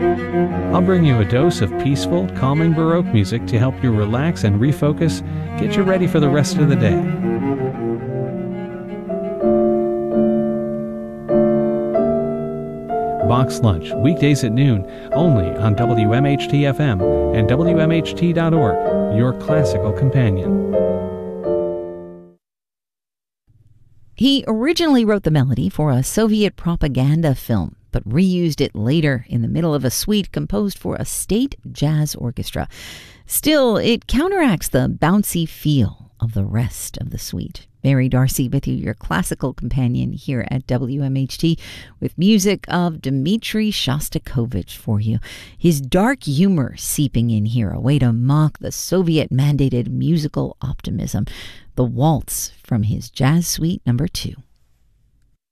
I'll bring you a dose of peaceful, calming Baroque music to help you relax and refocus, get you ready for the rest of the day. Box Lunch, weekdays at noon, only on WMHT-FM and WMHT.org, your classical companion. He originally wrote the melody for a Soviet propaganda film, but reused it later in the middle of a suite composed for a state jazz orchestra. Still, it counteracts the bouncy feel of the rest of the suite. Mary Darcy with you, your classical companion here at WMHT, with music of Dmitri Shostakovich for you. His dark humor seeping in here, a way to mock the Soviet-mandated musical optimism. The Waltz from his Jazz Suite No. 2.